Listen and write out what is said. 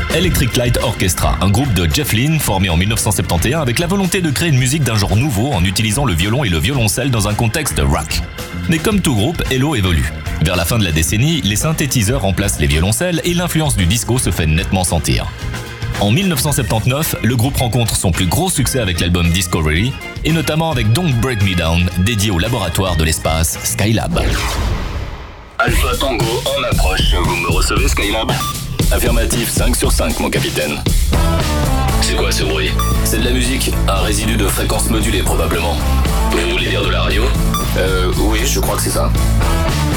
Electric Light Orchestra, un groupe de Jeff Lynne formé en 1971 avec la volonté de créer une musique d'un genre nouveau en utilisant le violon et le violoncelle dans un contexte rock. Mais comme tout groupe, Hello évolue. Vers la fin de la décennie, les synthétiseurs remplacent les violoncelles et l'influence du disco se fait nettement sentir. En 1979, le groupe rencontre son plus gros succès avec l'album Discovery, et notamment avec Don't Break Me Down, dédié au laboratoire de l'espace Skylab. Alpha Tango en approche. Vous me recevez, Skylab? Affirmatif, 5 sur 5, mon capitaine. C'est quoi ce bruit? C'est de la musique, un résidu de fréquence modulée probablement. Vous voulez dire de la radio? Oui, je crois que c'est ça.